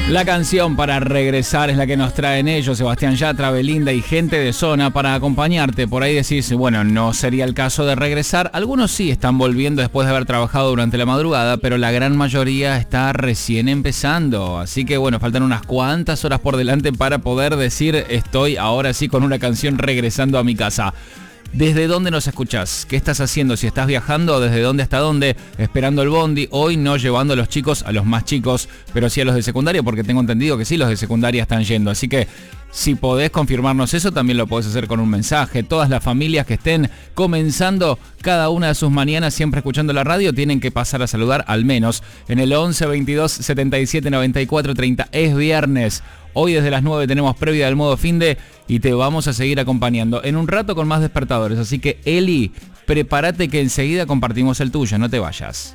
La canción para regresar es la que nos traen ellos, Sebastián Yatra, Belinda y gente de zona para acompañarte. Por ahí decís, bueno, no sería el caso de regresar. Algunos sí están volviendo después de haber trabajado durante la madrugada, pero la gran mayoría está recién empezando. Así que bueno, faltan unas cuantas horas por delante para poder decir, estoy ahora sí con una canción regresando a mi casa. ¿Desde dónde nos escuchás? ¿Qué estás haciendo? Si estás viajando, ¿desde dónde hasta dónde? Esperando el bondi. Hoy no llevando a los chicos, a los más chicos, pero sí a los de secundaria, porque tengo entendido que sí, los de secundaria están yendo. Así que si podés confirmarnos eso, también lo podés hacer con un mensaje. Todas las familias que estén comenzando cada una de sus mañanas siempre escuchando la radio tienen que pasar a saludar al menos en el 11 22 77 94 30. Es viernes. Hoy desde las 9 tenemos previa del modo finde y te vamos a seguir acompañando en un rato con más despertadores. Así que Eli, prepárate que enseguida compartimos el tuyo, no te vayas.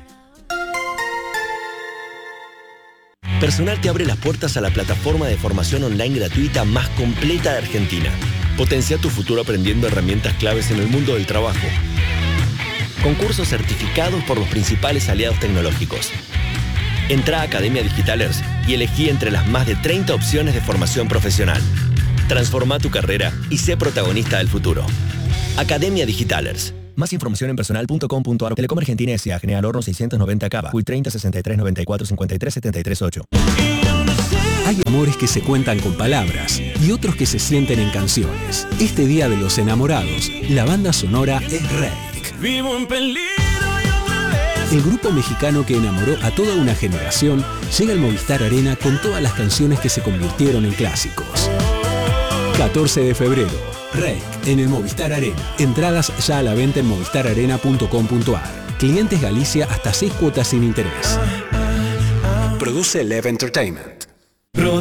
Personal te abre las puertas a la plataforma de formación online gratuita más completa de Argentina. Potencia tu futuro aprendiendo herramientas claves en el mundo del trabajo. Con cursos certificados por los principales aliados tecnológicos. Entrá a Academia Digitalers y elegí entre las más de 30 opciones de formación profesional. Transforma tu carrera y sé protagonista del futuro. Academia Digitalers. Más información en personal.com.ar. Telecom Argentina S.A. General Horno 690 Cava. Q 30 63 94 53 73 8. Hay amores que se cuentan con palabras y otros que se sienten en canciones. Este Día de los Enamorados, la banda sonora es Reik. Vivo en peligro. El grupo mexicano que enamoró a toda una generación llega al Movistar Arena con todas las canciones que se convirtieron en clásicos. 14 de febrero, Reik en el Movistar Arena. Entradas ya a la venta en movistararena.com.ar. Clientes Galicia hasta 6 cuotas sin interés. Produce Lev Entertainment.